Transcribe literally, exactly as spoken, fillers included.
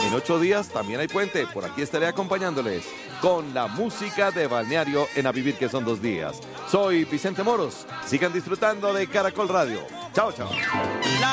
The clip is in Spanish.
En ocho días también hay puente. Por aquí estaré acompañándoles con la música de Balneario en A Vivir, que son dos días. Soy Vicente Moros. Sigan disfrutando de Caracol Radio. Chao, chao.